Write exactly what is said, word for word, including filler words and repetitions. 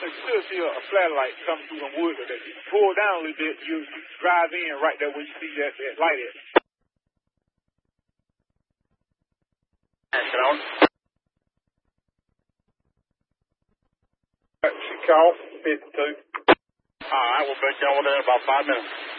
you should see a, a flashlight coming through the woods. Or that. You pull down a little bit, you, you drive in right there where you see that, that light at. Get on. She called, fifty-two. All right, we'll bet you on there in about five minutes.